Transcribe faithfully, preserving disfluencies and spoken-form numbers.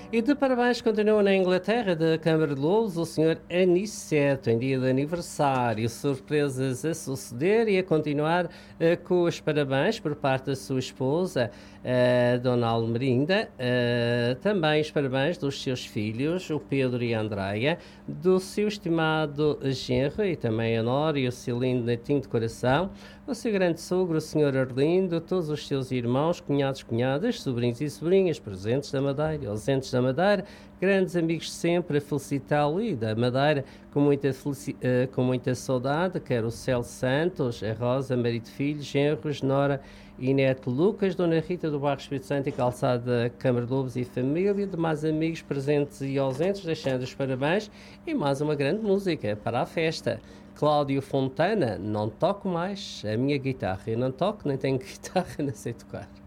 E de parabéns continua na Inglaterra da Câmara de Louros o senhor Aniceto, em dia de aniversário. Surpresas a suceder e a continuar eh, com os parabéns por parte da sua esposa, eh, Dona Almerinda. Eh, também os parabéns dos seus filhos, o Pedro e a Andreia, do seu estimado genro e também a Nora e o seu lindo netinho de coração, o seu grande sogro, o senhor Arlindo, todos os seus irmãos, cunhados, cunhadas, sobrinhos e sobrinhas, presentes da Madeira, ausentes da Madeira, grandes amigos sempre a felicitá-lo e da Madeira com muita, felici- eh, com muita saudade, quer o Celso Santos, a Rosa, marido de filho, genros, Nora e neto Lucas, Dona Rita do Bairro Espírito Santo e Calçada Câmara de Lobos e família, demais amigos presentes e ausentes, deixando os parabéns e mais uma grande música para a festa. Cláudio Fontana, não toco mais a minha guitarra. Eu não toco, nem tenho guitarra, não sei tocar.